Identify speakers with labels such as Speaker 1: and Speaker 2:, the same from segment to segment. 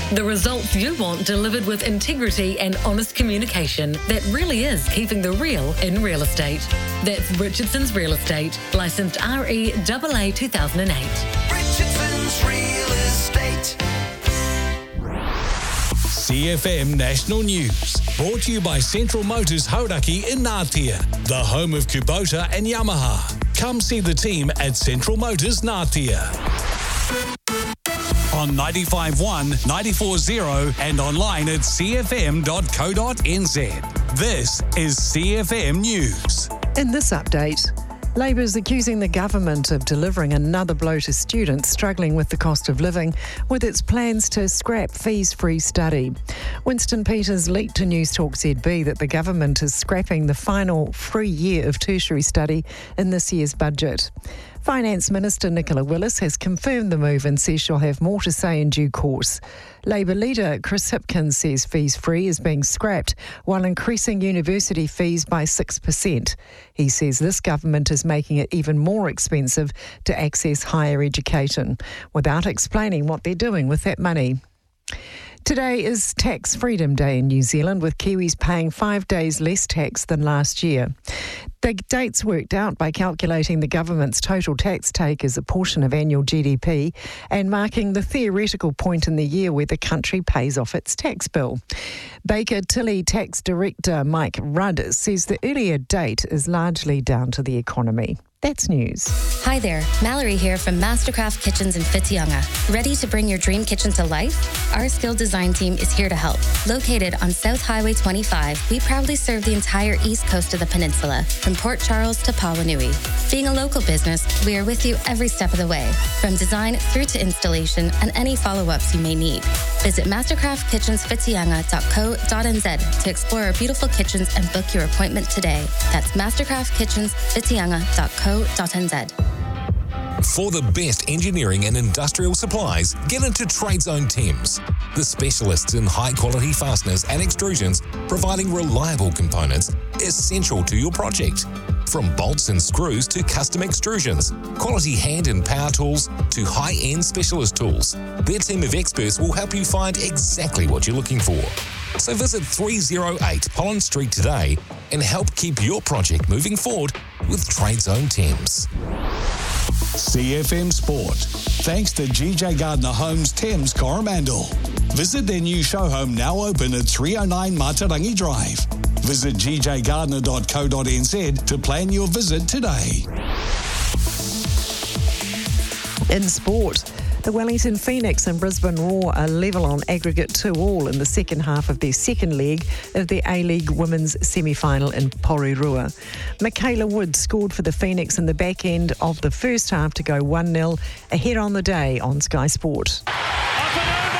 Speaker 1: The results you want delivered with integrity and honest communication that really is keeping the real in real estate. That's Richardson's Real Estate, licensed REAA 2008.
Speaker 2: Richardson's Real Estate.
Speaker 3: CFM National News, brought to you by Central Motors Hauraki in Ngātea, the home of Kubota and Yamaha. Come see the team at Central Motors Ngātea. On 95.1, 94.0 and online at cfm.co.nz. This is CFM News.
Speaker 4: In this update, Labour's accusing the government of delivering another blow to students struggling with the cost of living with its plans to scrap fees-free study. Winston Peters leaked to News Talk ZB that the government is scrapping the final free year of tertiary study in this year's budget. Finance Minister Nicola Willis has confirmed the move and says she'll have more to say in due course. Labour leader Chris Hipkins says fees-free is being scrapped while increasing university fees by 6%. He says this government is making it even more expensive to access higher education, without explaining what they're doing with that money. Today is Tax Freedom Day in New Zealand, with Kiwis paying 5 days less tax than last year. The date's worked out by calculating the government's total tax take as a portion of annual GDP and marking the theoretical point in the year where the country pays off its tax bill. Baker Tilly Tax Director Mike Rudd says the earlier date is largely down to the economy. That's news.
Speaker 5: Hi there, Mallory here from Mastercraft Kitchens in Whitianga. Ready to bring your dream kitchen to life? Our skilled design team is here to help. Located on South Highway 25, we proudly serve the entire east coast of the peninsula, from Port Charles to Pawanui. Being a local business, we are with you every step of the way, from design through to installation and any follow-ups you may need. Visit mastercraftkitchenswhitianga.co.nz to explore our beautiful kitchens and book your appointment today. That's mastercraftkitchenswhitianga.co.nz.
Speaker 6: For the best engineering and industrial supplies, get into TradeZone Thames, the specialists in high-quality fasteners and extrusions, providing reliable components essential to your project. From bolts and screws to custom extrusions, quality hand and power tools to high-end specialist tools, their team of experts will help you find exactly what you're looking for. So visit 308 Pollen Street today and help keep your project moving forward with TradeZone Thames.
Speaker 3: CFM Sport, thanks to GJ Gardner Homes Thames Coromandel. Visit their new show home, now open at 309 Matarangi Drive. Visit gjgardner.co.nz to plan your visit today.
Speaker 4: In sport, the Wellington Phoenix and Brisbane Roar are level on aggregate 2-2 in the second half of their second leg of the A-League Women's semi-final in Porirua. Michaela Wood scored for the Phoenix in the back end of the first half to go 1-0 ahead on the day on Sky Sport.
Speaker 7: Up and over!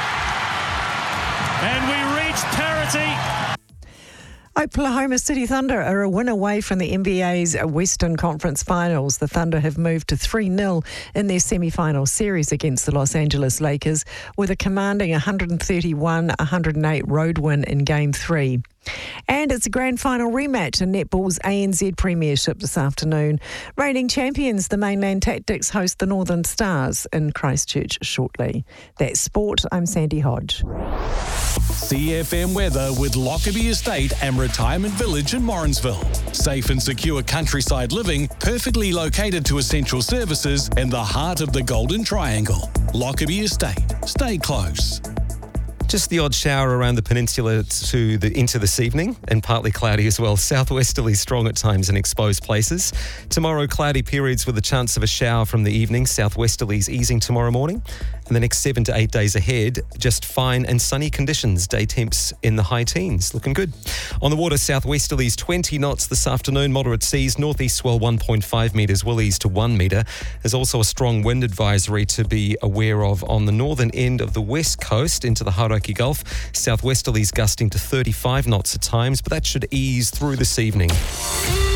Speaker 7: And we reach parity.
Speaker 4: Oklahoma City Thunder are a win away from the NBA's Western Conference Finals. The Thunder have moved to 3-0 in their semi-final series against the Los Angeles Lakers with a commanding 131-108 road win in Game 3. And it's a grand final rematch in netball's ANZ Premiership this afternoon. Reigning champions, the Mainland Tactics, host the Northern Stars in Christchurch shortly. That's sport. I'm Sandy Hodge.
Speaker 3: CFM weather with Lockerbie Estate and Retirement Village in Morrinsville. Safe and secure countryside living, perfectly located to essential services in the heart of the Golden Triangle. Lockerbie Estate. Stay close.
Speaker 8: Just the odd shower around the peninsula into this evening, and partly cloudy as well. Southwesterly strong at times in exposed places. Tomorrow, cloudy periods with a chance of a shower from the evening. Southwesterlies easing tomorrow morning. And the next 7 to 8 days ahead, just fine and sunny conditions. Day temps in the high teens. Looking good. On the water, southwesterlies 20 knots this afternoon. Moderate seas. Northeast swell 1.5 metres. Will ease to 1 metre. There's also a strong wind advisory to be aware of on the northern end of the west coast into the Hauraki Gulf. Southwesterlies gusting to 35 knots at times, but that should ease through this evening.